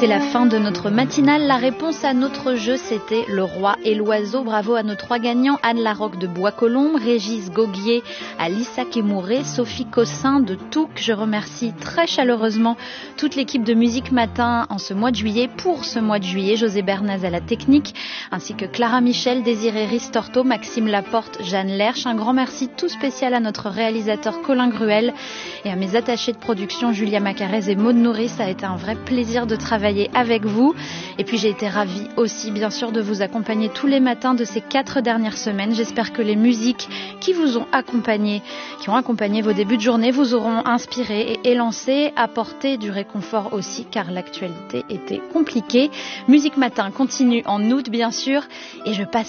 C'est la fin de notre matinale. La réponse à notre jeu, c'était Le Roi et l'Oiseau. Bravo à nos 3 gagnants. Anne Larocque de Bois-Colombes, Régis Goguier, Alissa Kémouré, Sophie Cossin de Touques. Je remercie très chaleureusement toute l'équipe de Musique Matin en ce mois de juillet. Pour ce mois de juillet, José Bernaz à la technique, ainsi que Clara Michel, Désiré Ristorto, Maxime Laporte, Jeanne Lerche. Un grand merci tout spécial à notre réalisateur Colin Gruel et à mes attachés de production Julia Macarez et Maud Nourri. Ça a été un vrai plaisir de travailler avec vous. Et puis j'ai été ravie aussi bien sûr de vous accompagner tous les matins de ces 4 dernières semaines. J'espère que les musiques qui vous ont accompagné, qui ont accompagné vos débuts de journée, vous auront inspiré et élancé, apporté du réconfort aussi, car l'actualité était compliquée. Musique Matin continue en août bien sûr, et je passe